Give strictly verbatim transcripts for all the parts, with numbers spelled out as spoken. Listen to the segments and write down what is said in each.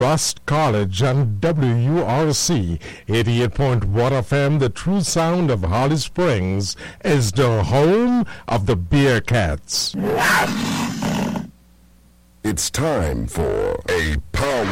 Rust College and W U R C eighty-eight point one F M, the true sound of Holly Springs, is the home of the Bearcats. It's time for a Power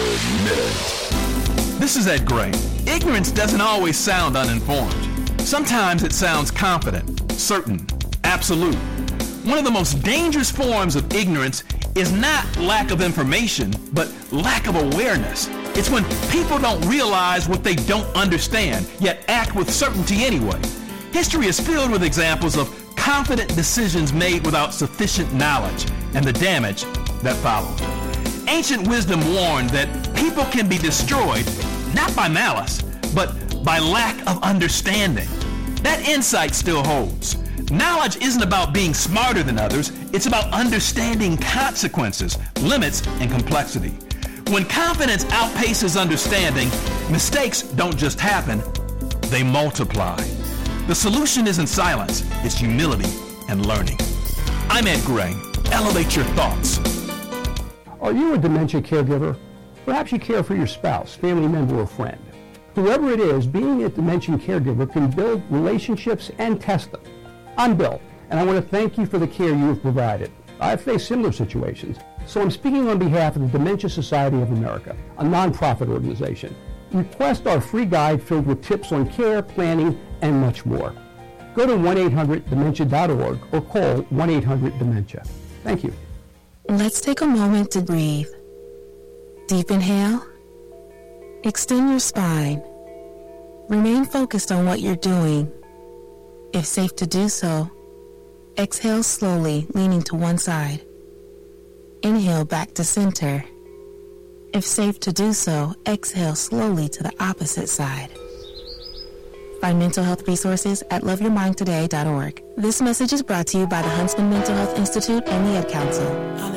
Minute. This is Ed Gray. Ignorance doesn't always sound uninformed. Sometimes it sounds confident, certain, absolute. One of the most dangerous forms of ignorance is not lack of information, but lack of awareness. It's when people don't realize what they don't understand, yet act with certainty anyway. History is filled with examples of confident decisions made without sufficient knowledge and the damage that followed. Ancient wisdom warned that people can be destroyed not by malice, but by lack of understanding. That insight still holds. Knowledge isn't about being smarter than others, it's about understanding consequences, limits, and complexity. When confidence outpaces understanding, mistakes don't just happen, they multiply. The solution isn't silence, it's humility and learning. I'm Ed Gray. Elevate your thoughts. Are you a dementia caregiver? Perhaps you care for your spouse, family member, or friend. Whoever it is, being a dementia caregiver can build relationships and test them. I'm Bill, and I want to thank you for the care you have provided. I've faced similar situations, so I'm speaking on behalf of the Dementia Society of America, a nonprofit organization. Request our free guide filled with tips on care, planning, and much more. Go to one eight hundred dementia dot org or call one eight hundred dementia. Thank you. Let's take a moment to breathe. Deep inhale. Extend your spine. Remain focused on what you're doing. If safe to do so, exhale slowly, leaning to one side. Inhale back to center. If safe to do so, exhale slowly to the opposite side. Find mental health resources at love your mind today dot org. This message is brought to you by the Huntsman Mental Health Institute and the Ad Council.